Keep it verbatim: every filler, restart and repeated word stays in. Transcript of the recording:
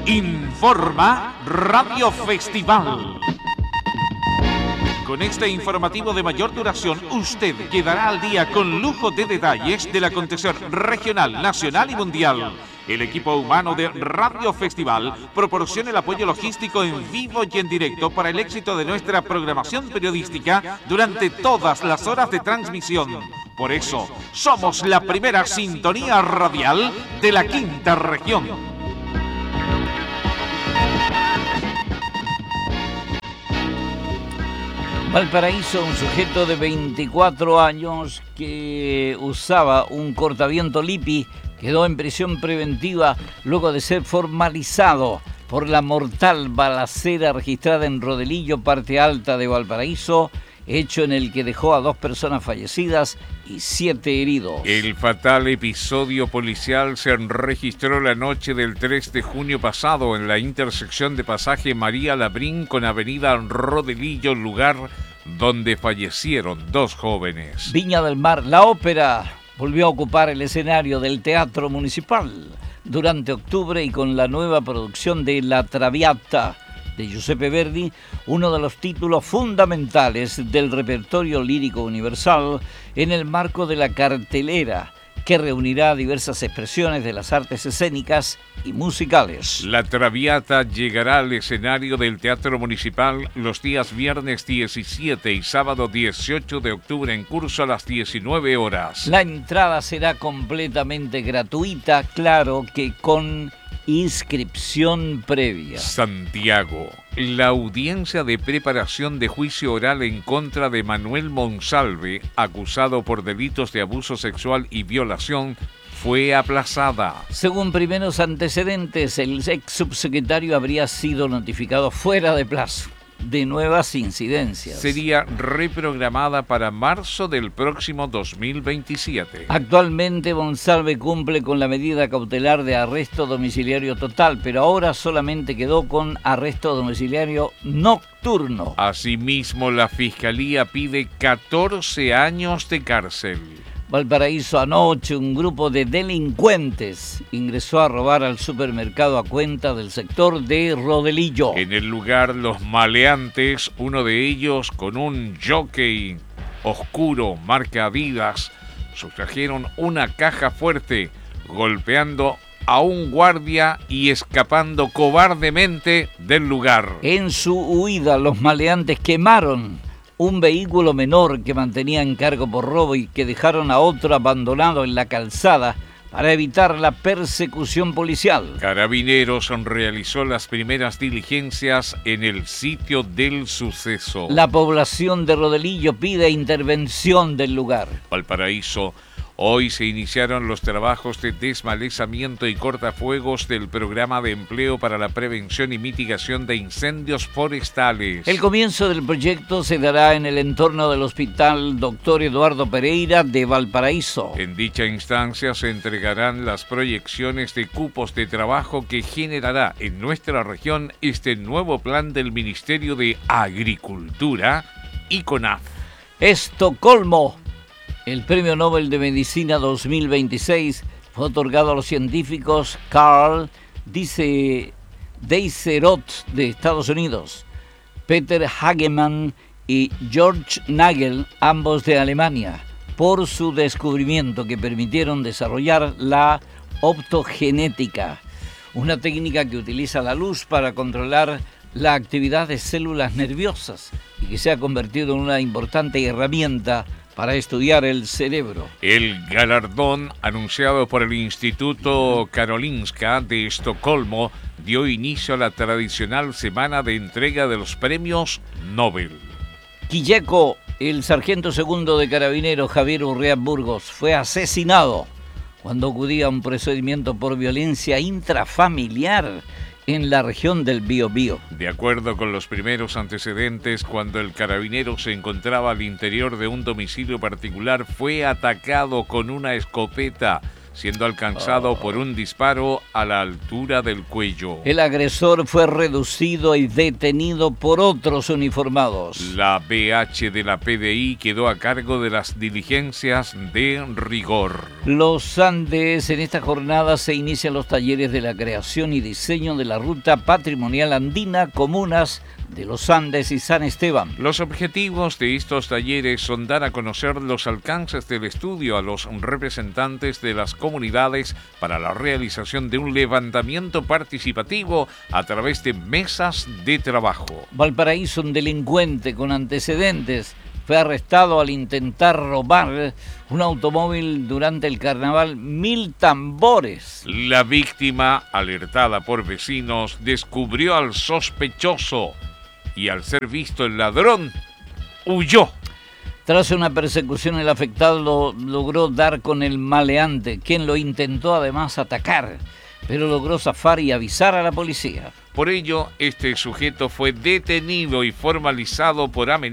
Informa Radio Festival. Con este informativo de mayor duración, usted quedará al día con lujo de detalles del acontecer regional, nacional y mundial. El equipo humano de Radio Festival proporciona el apoyo logístico en vivo y en directo para el éxito de nuestra programación periodística durante todas las horas de transmisión. Por eso, somos la primera sintonía radial de la quinta región. Valparaíso, un sujeto de veinticuatro años que usaba un cortaviento Lippi, quedó en prisión preventiva luego de ser formalizado por la mortal balacera registrada en Rodelillo, parte alta de Valparaíso, hecho en el que dejó a dos personas fallecidas y siete heridos. El fatal episodio policial se registró la noche del tres de junio pasado en la intersección de pasaje María Labrín con avenida Rodelillo, lugar donde fallecieron dos jóvenes. Viña del Mar, la ópera volvió a ocupar el escenario del Teatro Municipal durante octubre y con la nueva producción de La Traviata de Giuseppe Verdi, uno de los títulos fundamentales del repertorio lírico universal en el marco de la cartelera que reunirá diversas expresiones de las artes escénicas y musicales. La Traviata llegará al escenario del Teatro Municipal los días viernes diecisiete y sábado dieciocho de octubre en curso a las diecinueve horas. La entrada será completamente gratuita, claro que con inscripción previa. Santiago. La audiencia de preparación de juicio oral en contra de Manuel Monsalve, acusado por delitos de abuso sexual y violación, fue aplazada. Según primeros antecedentes, el ex subsecretario habría sido notificado fuera de plazo de nuevas incidencias. Sería reprogramada para marzo del próximo dos mil veintisiete. Actualmente Monsalve cumple con la medida cautelar de arresto domiciliario total, pero ahora solamente quedó con arresto domiciliario nocturno. Asimismo, la Fiscalía pide catorce años de cárcel. Valparaíso, anoche un grupo de delincuentes ingresó a robar al supermercado a cuenta del sector de Rodelillo. En el lugar, los maleantes, uno de ellos con un jockey oscuro marca Adidas, sustrajeron una caja fuerte, golpeando a un guardia y escapando cobardemente del lugar. En su huida, los maleantes quemaron un vehículo menor que mantenían cargo por robo y que dejaron a otro abandonado en la calzada para evitar la persecución policial. Carabineros realizó las primeras diligencias en el sitio del suceso. La población de Rodelillo pide intervención del lugar. Valparaíso. Hoy se iniciaron los trabajos de desmalezamiento y cortafuegos del Programa de Empleo para la Prevención y Mitigación de Incendios Forestales. El comienzo del proyecto se dará en el entorno del Hospital Doctor Eduardo Pereira de Valparaíso. En dicha instancia se entregarán las proyecciones de cupos de trabajo que generará en nuestra región este nuevo plan del Ministerio de Agricultura y CONAF. Estocolmo. El Premio Nobel de Medicina dos mil veintiséis fue otorgado a los científicos Carl Deisserot de Estados Unidos, Peter Hagemann y George Nagel, ambos de Alemania, por su descubrimiento que permitieron desarrollar la optogenética, una técnica que utiliza la luz para controlar la actividad de células nerviosas y que se ha convertido en una importante herramienta para estudiar el cerebro. El galardón, anunciado por el Instituto Karolinska de Estocolmo, dio inicio a la tradicional semana de entrega de los premios Nobel. Quilleco, el sargento segundo de Carabineros Javier Urrea Burgos, fue asesinado cuando acudía a un procedimiento por violencia intrafamiliar en la región del Biobío. De acuerdo con los primeros antecedentes, cuando el carabinero se encontraba al interior de un domicilio particular, fue atacado con una escopeta. siendo alcanzado por un disparo a la altura del cuello. El agresor fue reducido y detenido por otros uniformados. La B H de la P D I quedó a cargo de las diligencias de rigor. Los Andes, en esta jornada se inician los talleres de la creación y diseño de la Ruta Patrimonial Andina, comunas de Los Andes y San Esteban. Los objetivos de estos talleres son dar a conocer los alcances del estudio a los representantes de las comunidades para la realización de un levantamiento participativo a través de mesas de trabajo. Valparaíso, un delincuente con antecedentes fue arrestado al intentar robar un automóvil durante el carnaval Mil Tambores. La víctima, alertada por vecinos, descubrió al sospechoso y al ser visto el ladrón, huyó. Tras una persecución, el afectado lo, logró dar con el maleante, quien lo intentó además atacar, pero logró zafar y avisar a la policía. Por ello, este sujeto fue detenido y formalizado por amenaza